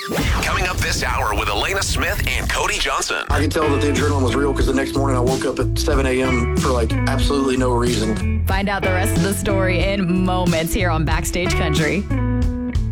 Coming up this hour with Elena Smith and Cody Johnson. I could tell that the adrenaline was real because the next morning I woke up at 7 a.m. for absolutely no reason. Find out the rest of the story in moments here on Backstage Country.